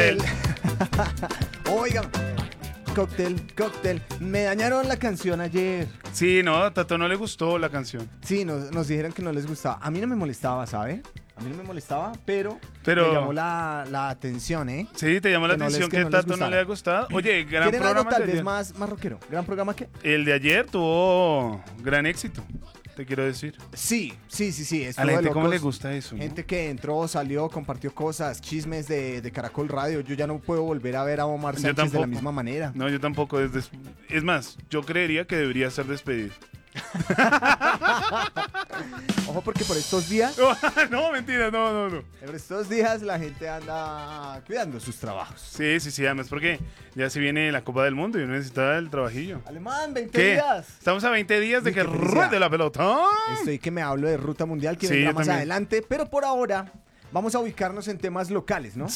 Oigan, cóctel. Me dañaron la canción ayer. Sí, no, a Tato no le gustó la canción. Sí, nos dijeron que no les gustaba. A mí no me molestaba, ¿sabe? A mí no me molestaba, pero me Pero- llamó la atención, ¿eh? Sí, te llamó la Que no les- atención que que no les Tato no gustara. le ha gustado. Oye, gran ¿Quieren algo programa tal el de vez ayer. más rockero? ¿Gran programa qué? El de ayer tuvo gran éxito, te quiero decir. Sí. A la de gente cómo le locos. gusta eso, ¿no? Gente que entró, salió, compartió cosas, chismes de Caracol Radio. Yo ya no puedo volver a ver a Omar Yo Sánchez de la tampoco. misma manera. No, yo tampoco. Es más, yo creería que debería ser despedido. Ojo, porque por estos días, No, mentira, no. por estos días la gente anda cuidando sus trabajos. Sí, además porque ya se viene la Copa del Mundo y uno necesita el trabajillo. Alemán, 20 ¿Qué? días. Estamos a 20 días de Uy, que qué felicidad. ruede la pelota. Estoy que me hablo de ruta mundial que Sí, vendrá yo más también. adelante, pero por ahora vamos a ubicarnos en temas locales, ¿no?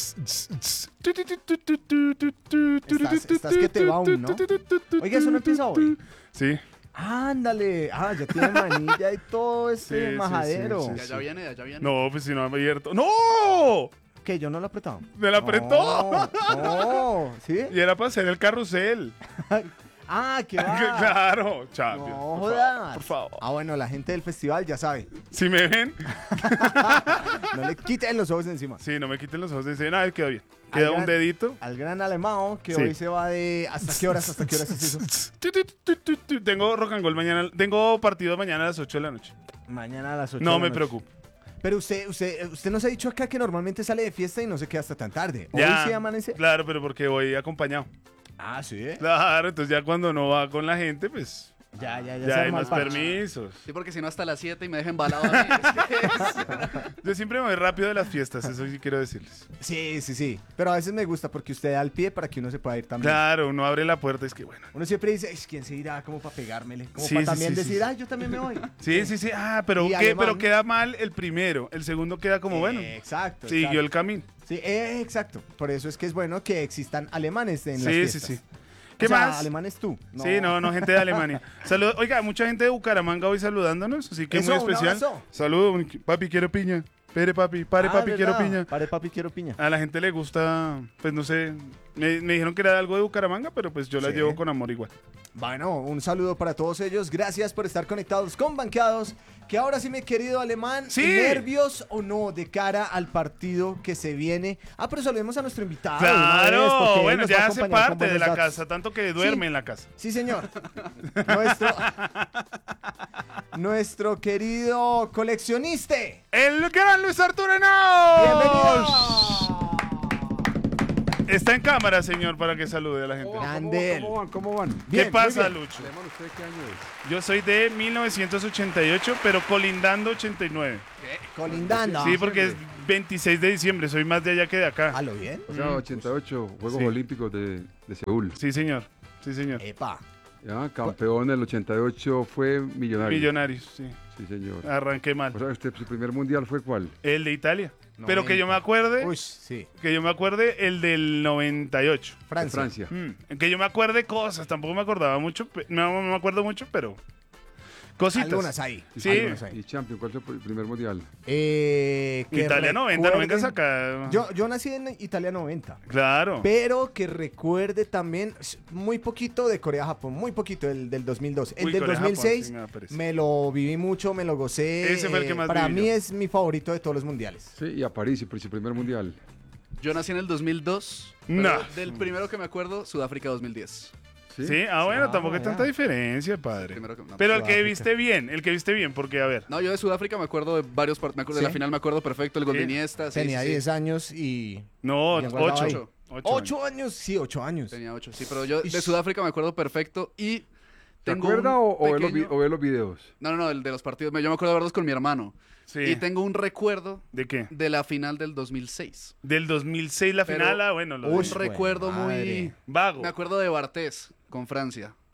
Estás que te va aún, ¿no? Oiga, eso no empieza hoy. Sí. Ándale, ya tiene manilla y todo ese Sí, majadero. sí. Ya viene. No, pues si no ha abierto. ¡No! ¿Qué? ¿Yo no lo he apretado? ¡Me la apretó! No, ¿sí? Y era para hacer el carrusel. ¿Qué va? Claro, Champions. No por jodas. favor, por favor. Bueno, la gente del festival ya sabe. Si me ven, No le quiten los ojos de encima. sí, no me quiten los ojos de escena, quedó bien. Queda Al un gran- dedito. Al gran alemán que Sí. hoy se va de... ¿Hasta qué horas es eso? Tengo rock and roll mañana. Tengo partido mañana a las 8 de la noche. Mañana a las 8 No de la me noche. preocupo. Pero usted nos ha dicho acá que normalmente sale de fiesta y no se queda hasta tan tarde. Hoy Ya, sí amanece. claro, pero porque voy acompañado. Sí. Claro, entonces ya cuando no va con la gente, pues Ya se ya hay arma el más parche. permisos. Sí, porque si no hasta las 7 y me dejan embalado a mí. Yo siempre me voy rápido de las fiestas, eso sí quiero decirles. Sí. Pero a veces me gusta porque usted da el pie para que uno se pueda ir también. Claro, uno abre la puerta, es que bueno. Uno siempre dice, ¿quién se irá? Como para pegármele. Como Sí, para sí, también sí, decir, sí. yo también me voy. Sí. Pero Y ¿qué? alemán. Pero queda mal el primero, el segundo queda como bueno. Exacto. Siguió el camino. Sí, exacto. Por eso es que es bueno que existan alemanes en las Sí, fiestas. sí. O ¿Qué sea, más? alemanes tú. Sí, no, gente de Alemania. Saludos. Oiga, mucha gente de Bucaramanga hoy saludándonos, así que Eso, muy un especial. abrazo. Saludos, papi, quiero piña. Pare, papi, quiero ¿verdad? piña. Pare, papi, quiero piña. A la gente le gusta, pues no sé, me dijeron que era algo de Bucaramanga, pero pues yo la Sí. llevo con amor igual. Bueno, un saludo para todos ellos. Gracias por estar conectados con Banqueados. Que ahora sí, mi querido alemán, Sí. ¿nervios o no de cara al partido que se viene? Pero saludemos a nuestro invitado. de una vez, Claro, porque él bueno, nos va a ya hace acompañar con parte de buenos la datos. casa, tanto que duerme Sí. en la casa. Sí, señor. Nuestro querido coleccionista. El gran Luis Arturo Henao. Bienvenido. Está en cámara, señor, para que salude a la gente. Grande él. ¿Cómo van? Bien, ¿Qué pasa, muy bien. Lucho? Alemán, ¿usted qué año es? Yo soy de 1988, pero colindando 89. Colindando. Sí, porque es 26 de diciembre, soy más de allá que de acá. ¿A lo bien? O sea, 88, Juegos Sí. Olímpicos de Seúl. Sí, señor. Sí, señor. Epa. Ya, campeón del 88 fue Millonario. Millonarios, sí. Sí, señor. Arranqué mal. O sea, usted, su primer mundial fue ¿cuál? El de Italia. No, Pero que yo me acuerde, Uy, sí. el del 98. Francia. Francia. Que yo me acuerde cosas, tampoco me acordaba mucho, no me acuerdo mucho, pero cositas. Algunas ahí. Sí. Algunas ahí. ¿Y Champions? ¿Cuál fue el primer mundial? Que Italia 90, no vengas recuerde- acá. Yo nací en Italia 90. Claro. Pero que recuerde también muy poquito de Corea-Japón, muy poquito del 2002. El Uy, del Corea-Japón, 2006 sí me da pereza. me lo viví mucho, me lo gocé. Ese fue el que más Para viví mí yo. es mi favorito de todos los mundiales. Sí, y a París, su primer mundial. Yo nací en el 2002. No. pero del primero que me acuerdo, Sudáfrica 2010. Sí. Sí, bueno, tampoco hay ya. tanta diferencia, padre. Primero que- no, Pero el que Sudáfrica. viste bien, porque a ver. No, yo de Sudáfrica me acuerdo de varios partidos. Me acuerdo ¿Sí? de la final, me acuerdo perfecto. El gol Sí. de Iniesta. Sí, Tenía sí, sí. 10 años y... No, Bien guardado 8. ahí. 8 años, sí, 8 años. Tenía 8, sí. Pero yo de Ish. Sudáfrica me acuerdo perfecto. Y ¿Te tengo acuerdas un o ve pequeño- los videos? No, el de los partidos. Yo me acuerdo de verlos con mi hermano. Sí. Y tengo un recuerdo ¿De qué? de la final del 2006. Del 2006 la Pero- final, bueno, lo Uy, Un de güey, recuerdo madre. muy... vago. Me acuerdo de Bartés con Francia.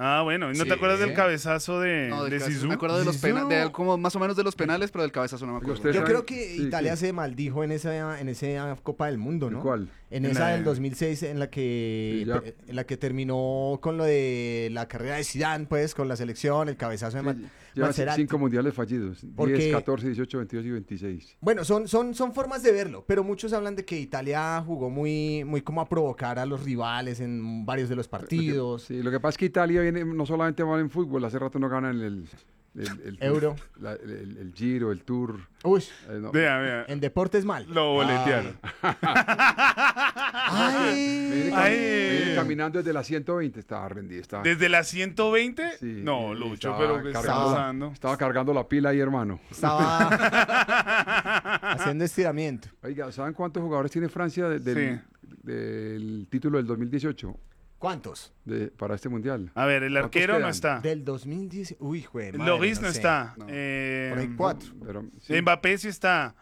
Ah, bueno, ¿y no Sí. te acuerdas del cabezazo de cabezazo, Zizou? me acuerdo de los Zizou. penales, como más o menos de los penales, pero del cabezazo no me acuerdo. Ustedes Yo saben- creo que sí, Italia sí. se maldijo en esa Copa del Mundo, ¿En ¿no? cuál? En En esa la- del 2006 en la que Sí, ya. en la que terminó con lo de la carrera de Zidane, pues con la selección, el cabezazo de Llevan Maserati. 5 mundiales fallidos. Porque- 10, 14, 18, 22 y 26. Bueno, son formas de verlo, pero muchos hablan de que Italia jugó muy como a provocar a los rivales en varios de los partidos. Sí, lo que pasa es que Italia viene, no solamente va en fútbol, hace rato no ganan el Euro. el Giro, el Tour. Uy, No. Vea. en deportes mal. Lo boletearon. Ay. Viene caminando desde la 120, estaba rendido. ¿Desde las 120? Sí, No, y Lucho, estaba pero ¿qué está cargando la- pasando? Estaba cargando la pila ahí, hermano. Estaba haciendo estiramiento. Oiga, ¿saben cuántos jugadores tiene Francia del título del 2018 ¿Cuántos? para este mundial? A ver, el ¿Cuántos arquero no quedan? está. Del 2010. Uy, güey. Loris no sé. está. No. Por ahí 4. Pero, sí. Mbappé sí está.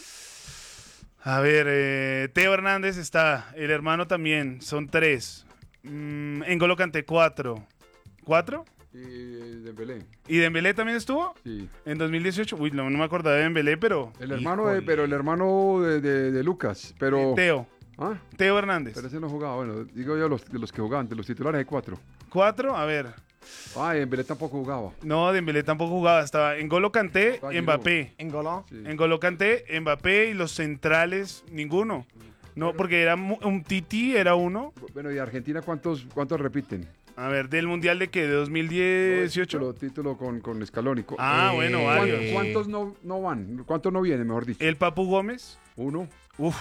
A ver, Teo Hernández está. El hermano también. Son 3. N'Golo Kanté 4. ¿4? Y Dembélé, ¿Y Dembélé también estuvo? sí. En 2018. Uy, no me acordaba de Dembélé, pero... El hermano Híjole. pero el hermano de Lucas, pero... Teo. ¿Ah? Teo Hernández. Pero ese no jugaba, bueno, digo yo de los que jugaban, de los titulares hay 4. 4, a ver. Ah, y Dembélé tampoco jugaba. No, Dembélé tampoco jugaba. Estaba N'Golo Kanté, Estaba Giroud. Mbappé. Engoló. Sí. N'Golo Kanté, Mbappé y los centrales, ninguno. No, porque era un Titi, era uno. Bueno, ¿y Argentina cuántos repiten? A ver, ¿del Mundial de qué? ¿De 2018? Título con Scaloni. Ah, bueno, varios. ¿Cuántos no van? ¿Cuántos no vienen, mejor dicho? El Papu Gómez. 1. Uf.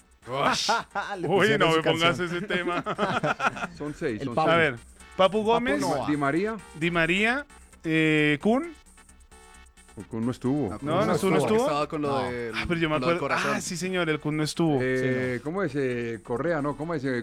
Le Uy, pusieron no su me pongas canción. ese tema. Son 6. El Son Papu. A ver, Papu Gómez, no va. Di María, Di María, Kun. no estuvo. No, no estuvo. Estaba con lo No. del Ah, pero yo me con lo del acuerdo. corazón. Ah, sí, señor, el Kun no estuvo. ¿Cómo es? Correa, ¿no? ¿Cómo es?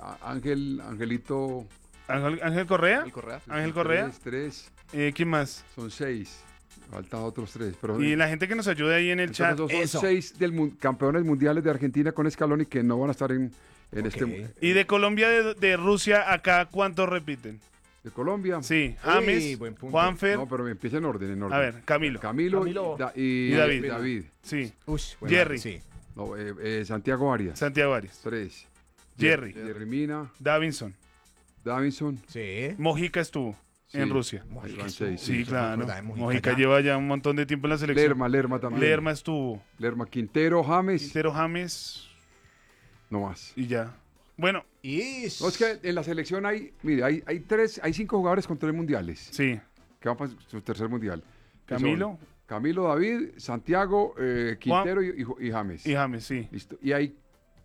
Angelito. Ángel Correa. El Correa. Ángel Correa. 3. ¿Quién más? Son 6. Faltan otros 3. Pero Y la gente que nos ayude ahí en el entonces chat. son Eso. 6 campeones mundiales de Argentina con Scaloni que no van a estar en Ok. Y de Colombia, de Rusia, acá, ¿cuántos repiten? de Colombia. Sí, James, buen punto. Juanfer. No, pero empieza en orden, A ver, Camilo. Camilo, y David. David. Sí, Ush, Jerry. Sí. No, Santiago Arias. Santiago Arias. 3. Jerry. Jerry Mina. Davinson. Davinson. Sí. Mojica estuvo en Sí. Rusia. Mojica Van estuvo. seis, Sí, me claro. acordaba de Mojica Mojica ya. lleva ya un montón de tiempo en la selección. Lerma también. Lerma estuvo. Lerma, Quintero, James. Quintero James No más. y ya. Bueno, Ish. No, es que en la selección hay 5 jugadores con 3 mundiales. sí. Que van para su tercer mundial. Que Camilo. son Camilo, David, Santiago, Quintero y James. Y James, sí. Listo. Y hay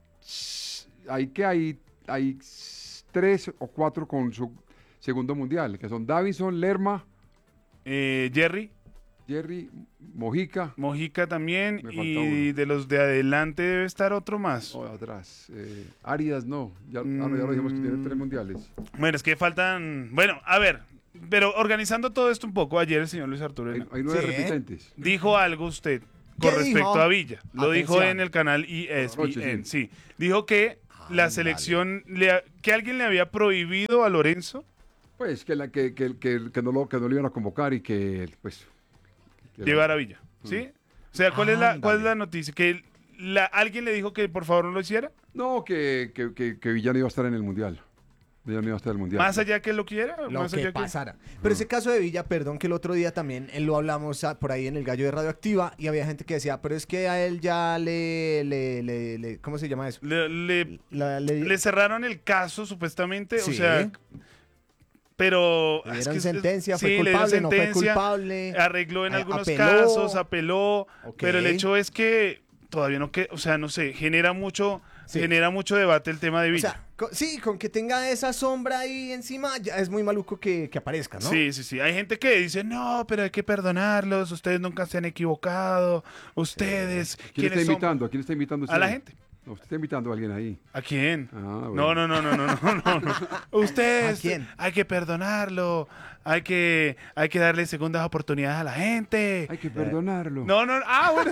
3 o 4 con su segundo mundial, que son Davinson, Lerma, Jerry, Mojica. Mojica también. Me falta Y uno. de los de adelante debe estar otro más. O atrás. Arias no. Ya lo dijimos que tiene 3 mundiales. Bueno, es que faltan. Bueno, a ver. Pero organizando todo esto un poco, ayer el señor Luis Arturo Hay 9 Sí. repitentes. dijo algo usted con ¿Qué respecto dijo? a Villa. Lo dijo Atención. en el canal Anoche, ESPN. Sí. Dijo que la Ándale. selección, que alguien le había prohibido a Lorenzo. Pues que no lo iban a convocar y que pues Llevar a Villa, ¿sí? O sea, ¿cuál es Ándale. la noticia? ¿Que alguien le dijo que por favor no lo hiciera? no, que Villano iba a estar en el mundial. Villano iba a estar en el mundial. ¿Más allá que lo quiera? Lo ¿Más que allá pasara. Pero ese caso de Villa, perdón que el otro día también lo hablamos por ahí en el Gallo de Radioactiva y había gente que decía, pero es que a él ya le ¿cómo se llama eso? Le Le cerraron el caso, supuestamente, Sí. o sea... Pero... le es dieron que sentencia, fue sí, le dieron culpable, no fue sentencia, culpable. arregló en algunos apeló. casos, apeló, Ok. pero el hecho es que todavía no o sea, no sé, genera mucho Sí. debate el tema de O Villa. sea, sí, con que tenga esa sombra ahí encima, ya es muy maluco que aparezca, ¿no? Sí, sí, sí. Hay gente que dice, no, pero hay que perdonarlos, ustedes nunca se han equivocado, ustedes, ¿Quién está ¿quiénes son? invitando? ¿A quién está invitando? A la usted? gente. No, usted está invitando a alguien ahí. ¿A quién? Ah, No, bueno. no. Ustedes, ¿A quién? hay que perdonarlo, hay que darle segundas oportunidades a la gente. Hay que perdonarlo. No, bueno.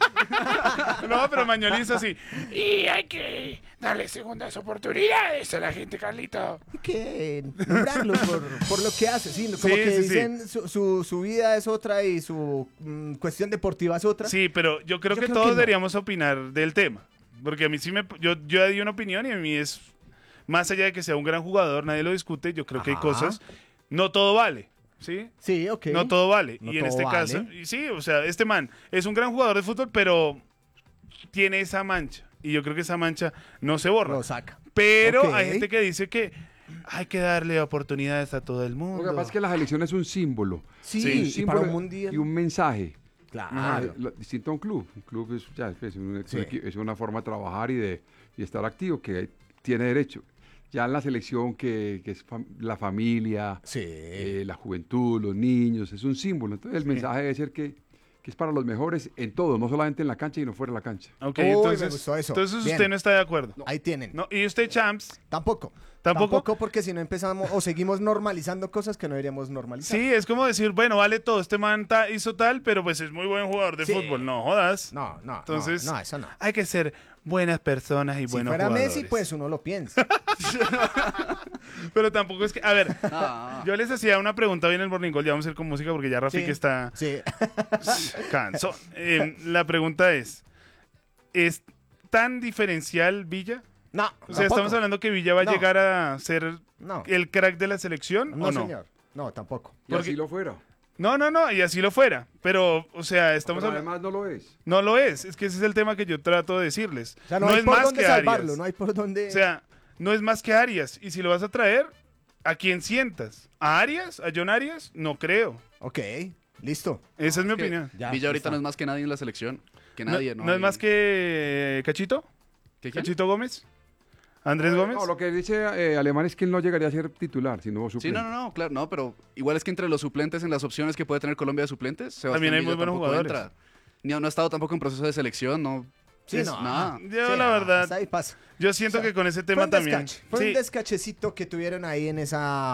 No, pero Mañolizo sí. Y hay que darle segundas oportunidades a la gente, Carlito. Hay que nombrarlo por lo que hace, sí, como Sí, que sí, sí. dicen su vida es otra y su cuestión deportiva es otra. Sí, pero yo creo que creo todos que no. deberíamos opinar del tema. Porque a mí sí yo ya di una opinión y a mí es, más allá de que sea un gran jugador, nadie lo discute, yo creo que hay Ajá. cosas, no todo vale, ¿sí? Sí, ok. No todo vale. No y en todo este vale. caso, y sí, o sea, este man es un gran jugador de fútbol, pero tiene esa mancha. Y yo creo que esa mancha no se borra. Lo saca. Pero Ok. hay gente que dice que hay que darle oportunidades a todo el mundo. Lo que pasa es que la selección es un símbolo. Sí, Sí. y para Símbolo un mundial. y un mensaje. Claro. Distinto a un club. Un club es, ya, Sí. es una forma de trabajar y de estar activo que tiene derecho. Ya en la selección que es la familia, Sí. la juventud, los niños, es un símbolo. Entonces el mensaje debe ser que es para los mejores en todo, no solamente en la cancha y no fuera de la cancha. Ok, Uy, me entonces, gustó eso. entonces Bien. usted no está de acuerdo. Ahí tienen. No, y usted, Champs, Tampoco. ¿Tampoco? porque si no empezamos o seguimos normalizando cosas que no deberíamos normalizar. sí, es como decir, bueno, vale todo, este man hizo tal, pero pues es muy buen jugador de Sí. fútbol, no jodas. No, Entonces, no, eso no. hay que ser buenas personas y Si buenos fuera jugadores. Messi, pues uno lo piensa. Pero tampoco es que, a ver, Ah, yo les hacía una pregunta hoy en el Morning Call, ya vamos a ir con música porque ya Rafik Sí. está Sí. cansón. La pregunta ¿es tan diferencial Villa? No, O sea, tampoco. estamos hablando que Villa va a No. llegar a ser No, el crack de la selección no, o no. señor. No, tampoco. Y Porque- así lo fuera. No, y así lo fuera. Pero, o sea, estamos Pero hablando. además no lo es. No lo es que ese es el tema que yo trato de decirles. O sea, no, hay es por más dónde que salvarlo, Arias. no hay por dónde... O sea, no es más que Arias. Y si lo vas a traer, ¿a quién sientas? ¿A Arias? ¿A John Arias? No creo. Ok, listo. Esa es mi es que opinión. Ya, Villa ahorita listo. no es más que nadie en la selección. Que No, nadie, no es hay- más que Cachito. ¿Que quién? Cachito Gómez. Andrés Gómez. No, lo que dice Alemán es que él no llegaría a ser titular, sino Sí, suplente. no, claro, no, pero igual es que entre los suplentes, en las opciones que puede tener Colombia de suplentes, Sebastián También hay Villa muy buenos tampoco jugadores. entra. No ha estado tampoco en proceso de selección, no. Sí, es no, nada. Yo, Sí, la verdad, hasta ahí pasa. yo siento O sea, que con ese Fue tema un también. descache, fue un Sí, descachecito que tuvieron ahí en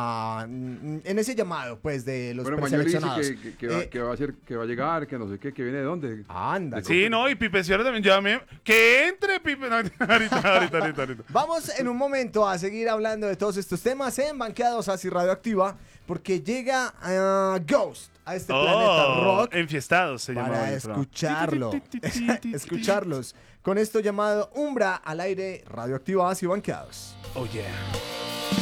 ese llamado, pues, de los Bueno, Mañoli dice preseleccionados. que va a ser, que va a llegar, que no sé qué, que viene de dónde. Anda. sí, no, y Pipe Sierra también llame. Que entre Pipe. No, ahorita. Vamos en un momento a seguir hablando de todos estos temas en Banqueados así Radioactiva, porque llega Ghost a este planeta rock Enfiestados se llama. para escucharlo. Escucharlos con esto llamado Umbra al aire Radioactiva así Banqueados. Oh, yeah.